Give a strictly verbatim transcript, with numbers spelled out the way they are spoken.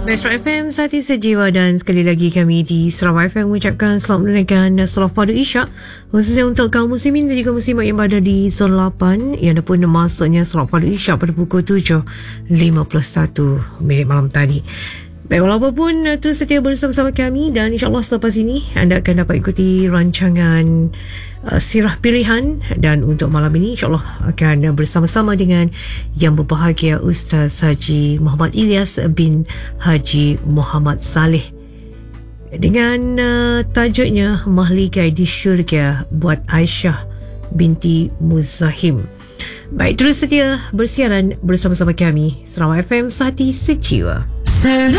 Metro F M Sati Sejiwa, dan sekali lagi kami di Sarawak F M mengucapkan selamat menunaikan solat fardu Isyak khususnya untuk kaum muslimin dan juga muslimat yang berada di zon lapan yang ada pun masuknya solat fardu Isyak pada pukul tujuh lima puluh satu minit malam tadi. Baik, walaupun terus setia bersama-sama kami, dan insyaAllah selepas ini anda akan dapat ikuti rancangan uh, Sirah Pilihan, dan untuk malam ini insyaAllah akan bersama-sama dengan yang berbahagia Ustaz Haji Muhammad Ilyas bin Haji Muhammad Saleh dengan uh, tajuknya Mahligai di Syurga buat Aisyah binti Muzahim. Baik, terus setia bersiaran bersama-sama kami Sarawak F M Sati Sejiwa.